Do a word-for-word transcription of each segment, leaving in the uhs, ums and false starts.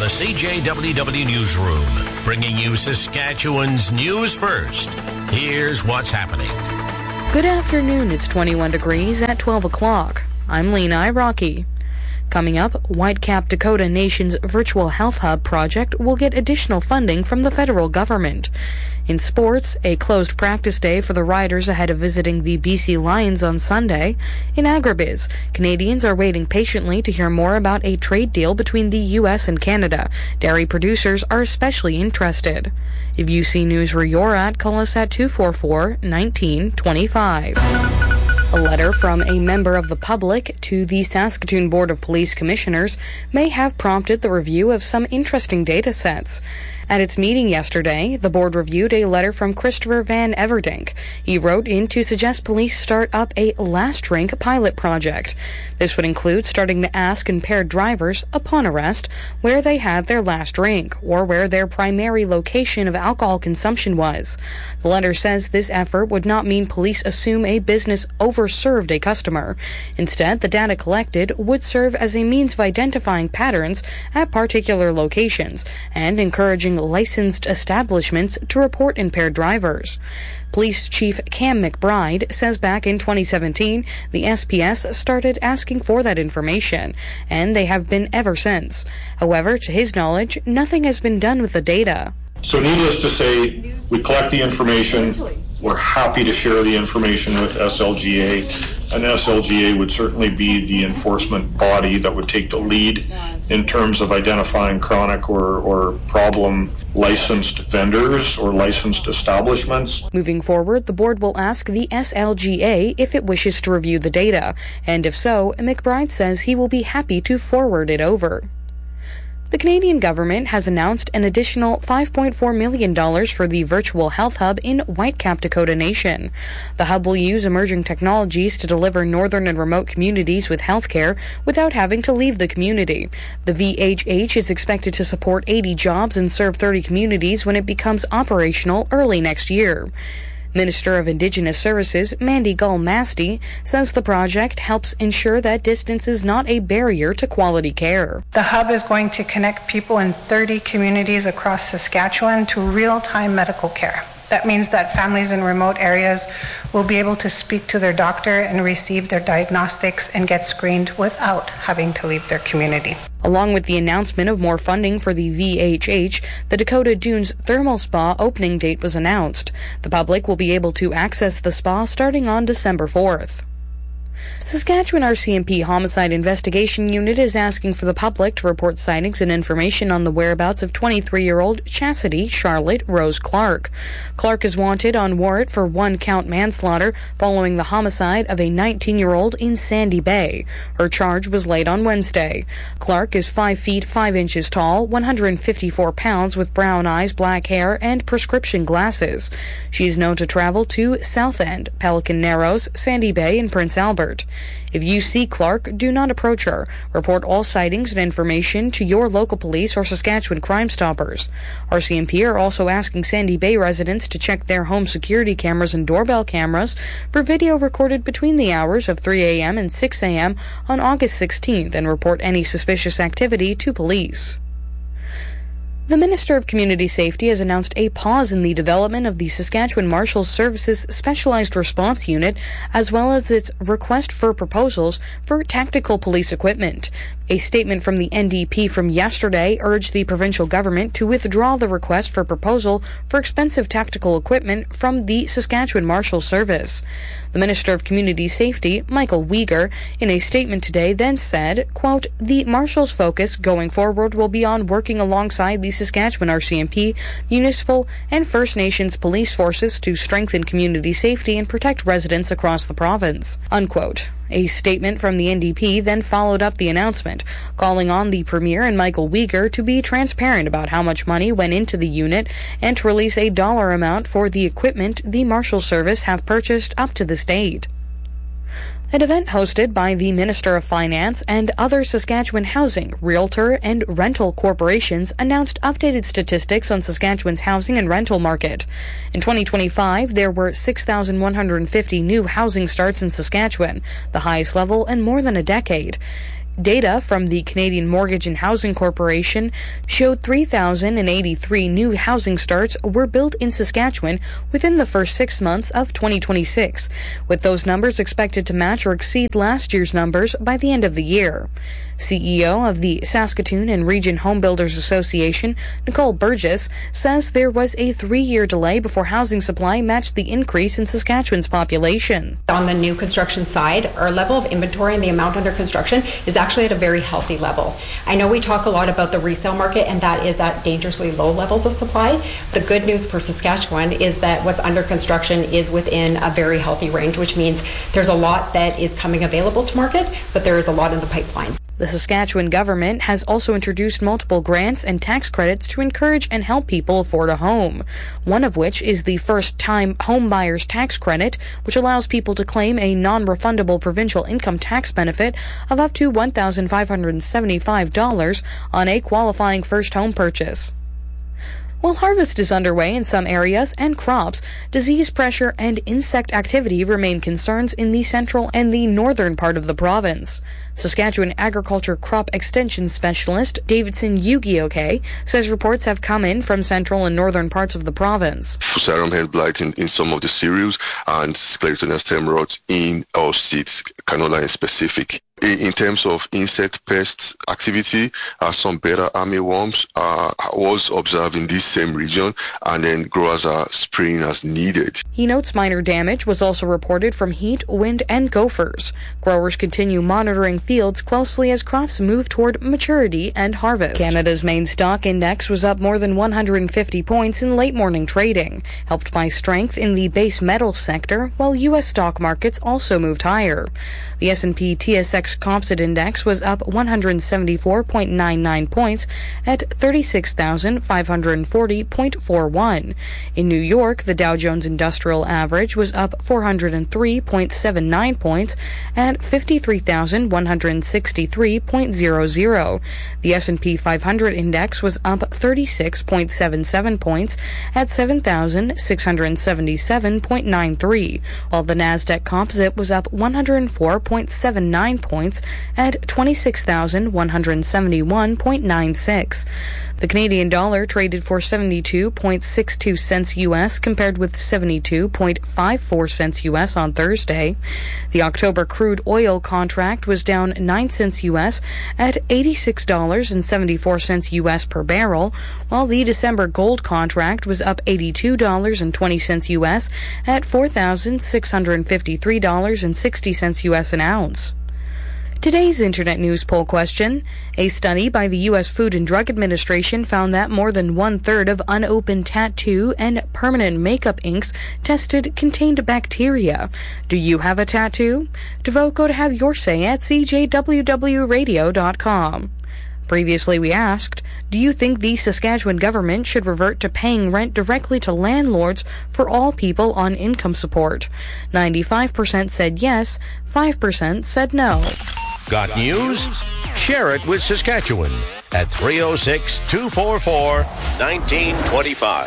the C J W W Newsroom, bringing you Saskatchewan's news first. Here's what's happening. Good afternoon. It's twenty-one degrees at twelve o'clock. I'm Lena Rocky. Coming up, Whitecap Dakota Nation's Virtual Health Hub project will get additional funding from the federal government. In sports, a closed practice day for the Riders ahead of visiting the B C Lions on Sunday. In agribiz, Canadians are waiting patiently to hear more about a trade deal between the U S and Canada. Dairy producers are especially interested. If you see news where you're at, call us at two four four, one nine two five. A letter from a member of the public to the Saskatoon Board of Police Commissioners may have prompted the review of some interesting data sets. At its meeting yesterday, the board reviewed a letter from Christopher Van Everdink. He wrote in to suggest police start up a last drink pilot project. This would include starting to ask impaired drivers, upon arrest, where they had their last drink, or where their primary location of alcohol consumption was. The letter says this effort would not mean police assume a business overserved a customer. Instead, the data collected would serve as a means of identifying patterns at particular locations and encouraging licensed establishments to report impaired drivers. Police Chief Cam McBride says back in twenty seventeen, the S P S started asking for that information, and they have been ever since. However, to his knowledge, nothing has been done with the data. So needless to say, we collect the information. We're happy to share the information with S L G A, and S L G A would certainly be the enforcement body that would take the lead in terms of identifying chronic or, or problem licensed vendors or licensed establishments. Moving forward, the board will ask the S L G A if it wishes to review the data, and if so, McBride says he will be happy to forward it over. The Canadian government has announced an additional five point four million dollars for the Virtual Health Hub in Whitecap, Dakota Nation. The hub will use emerging technologies to deliver northern and remote communities with health care without having to leave the community. The V H H is expected to support eighty jobs and serve thirty communities when it becomes operational early next year. Minister of Indigenous Services Mandy Gull-Masty says the project helps ensure that distance is not a barrier to quality care. The hub is going to connect people in thirty communities across Saskatchewan to real-time medical care. That means that families in remote areas will be able to speak to their doctor and receive their diagnostics and get screened without having to leave their community. Along with the announcement of more funding for the V H H, the Dakota Dunes Thermal Spa opening date was announced. The public will be able to access the spa starting on December fourth. Saskatchewan R C M P Homicide Investigation Unit is asking for the public to report sightings and information on the whereabouts of twenty-three-year-old Chastity Charlotte Rose Clark. Clark is wanted on warrant for one-count manslaughter following the homicide of a nineteen-year-old in Sandy Bay. Her charge was laid on Wednesday. Clark is five feet five inches tall, one hundred fifty-four pounds, with brown eyes, black hair, and prescription glasses. She is known to travel to South End, Pelican Narrows, Sandy Bay, and Prince Albert. If you see Clark, do not approach her. Report all sightings and information to your local police or Saskatchewan Crime Stoppers. R C M P are also asking Sandy Bay residents to check their home security cameras and doorbell cameras for video recorded between the hours of three a.m. and six a.m. on August sixteenth and report any suspicious activity to police. The Minister of Community Safety has announced a pause in the development of the Saskatchewan Marshals Services Specialized Response Unit, as well as its request for proposals for tactical police equipment. A statement from the N D P from yesterday urged the provincial government to withdraw the request for proposal for expensive tactical equipment from the Saskatchewan Marshals Service. The Minister of Community Safety, Michael Uyghur, in a statement today then said, quote, "The Marshals' focus going forward will be on working alongside the Saskatchewan R C M P, municipal, and First Nations police forces to strengthen community safety and protect residents across the province," unquote. A statement from the N D P then followed up the announcement, calling on the Premier and Michael Uyghur to be transparent about how much money went into the unit and to release a dollar amount for the equipment the Marshal Service have purchased up to this date. An event hosted by the Minister of Finance and other Saskatchewan housing, realtor, and rental corporations announced updated statistics on Saskatchewan's housing and rental market. In twenty twenty-five, there were six thousand one hundred fifty new housing starts in Saskatchewan, the highest level in more than a decade. Data from the Canadian Mortgage and Housing Corporation showed three thousand eighty-three new housing starts were built in Saskatchewan within the first six months of twenty twenty-six, with those numbers expected to match or exceed last year's numbers by the end of the year. C E O of the Saskatoon and Region Home Builders Association, Nicole Burgess, says there was a three-year delay before housing supply matched the increase in Saskatchewan's population. On the new construction side, our level of inventory and the amount under construction is actually at a very healthy level. I know we talk a lot about the resale market, and that is at dangerously low levels of supply. The good news for Saskatchewan is that what's under construction is within a very healthy range, which means there's a lot that is coming available to market, but there is a lot in the pipeline. The Saskatchewan government has also introduced multiple grants and tax credits to encourage and help people afford a home, one of which is the first-time home buyer's tax credit, which allows people to claim a non-refundable provincial income tax benefit of up to one thousand five hundred seventy-five dollars on a qualifying first home purchase. While harvest is underway in some areas and crops, disease pressure and insect activity remain concerns in the central and the northern part of the province. Saskatchewan Agriculture Crop Extension Specialist Davidson Ugioke says reports have come in from central and northern parts of the province. Fusarium head blight in, in some of the cereals and Sclerotinia stem rot in our seeds, canola in specific. In terms of insect pests activity, uh, some beta armyworms uh, was observed in this same region, and then growers are spraying as needed. He notes minor damage was also reported from heat, wind, and gophers. Growers continue monitoring fields closely as crops move toward maturity and harvest. Canada's main stock index was up more than one hundred fifty points in late morning trading, helped by strength in the base metals sector, while U S stock markets also moved higher. The S and P T S X Composite Index was up one hundred seventy-four point nine nine points at thirty-six thousand five hundred forty point four one. In New York, the Dow Jones Industrial Average was up four hundred three point seven nine points at fifty-three thousand one hundred sixty-three point zero zero. The S and P five hundred Index was up thirty-six point seven seven points at seven thousand six hundred seventy-seven point nine three, while the Nasdaq Composite was up one hundred four point seven nine points at twenty-six thousand one hundred seventy-one point nine six. The Canadian dollar traded for seventy-two point six two cents U S compared with seventy-two point five four cents U S on Thursday. The October crude oil contract was down nine cents U S at eighty-six dollars and seventy-four cents U S per barrel, while the December gold contract was up eighty-two dollars and twenty cents U S at four thousand six hundred fifty-three dollars and sixty cents U S an ounce. Today's Internet News poll question. A study by the U S Food and Drug Administration found that more than one-third of unopened tattoo and permanent makeup inks tested contained bacteria. Do you have a tattoo? To vote, go to have your say at c j w w radio dot com. Previously we asked, do you think the Saskatchewan government should revert to paying rent directly to landlords for all people on income support? ninety-five percent said yes, five percent said no. Got news? Share it with Saskatchewan at three oh six, two four four, one nine two five.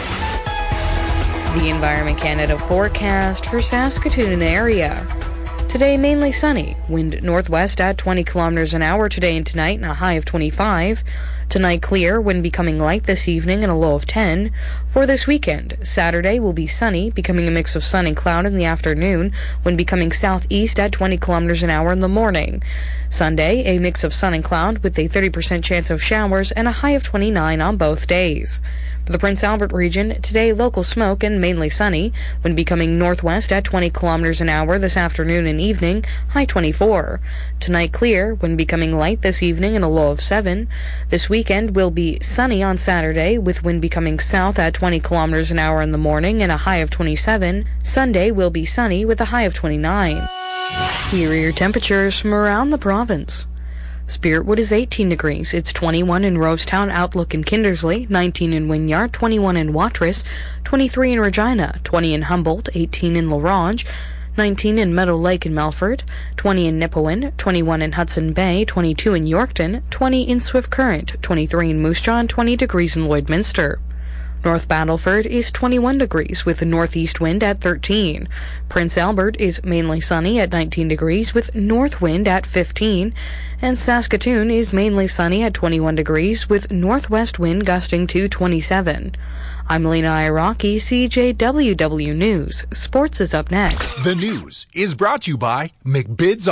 The Environment Canada forecast for Saskatoon and area. Today, mainly sunny. Wind northwest at twenty kilometers an hour today and tonight, and a high of twenty-five. Tonight, clear, wind becoming light this evening and a low of ten. For this weekend, Saturday will be sunny, becoming a mix of sun and cloud in the afternoon, wind becoming southeast at twenty kilometers an hour in the morning. Sunday, a mix of sun and cloud with a thirty percent chance of showers and a high of twenty-nine on both days. For the Prince Albert region, today local smoke and mainly sunny, wind becoming northwest at twenty kilometers an hour this afternoon and evening, high twenty-four. Tonight clear, wind becoming light this evening and a low of seven. This weekend will be sunny on Saturday with wind becoming south at twenty kilometers an hour in the morning and a high of twenty-seven. Sunday will be sunny with a high of twenty-nine. Here are your temperatures from around the province. Spiritwood is eighteen degrees. It's twenty-one in Rosetown, Outlook in Kindersley, nineteen in Wynyard, twenty-one in Watrous, twenty-three in Regina, twenty in Humboldt, eighteen in La Ronge, nineteen in Meadow Lake in Melfort, twenty in Nipawin, twenty-one in Hudson Bay, twenty-two in Yorkton, twenty in Swift Current, twenty-three in Moose Jaw, and twenty degrees in Lloydminster. North Battleford is twenty-one degrees with a northeast wind at thirteen. Prince Albert is mainly sunny at nineteen degrees with north wind at fifteen. And Saskatoon is mainly sunny at twenty-one degrees with northwest wind gusting to twenty-seven. I'm Lena Iraqi, C J W W News. Sports is up next. The news is brought to you by McBid's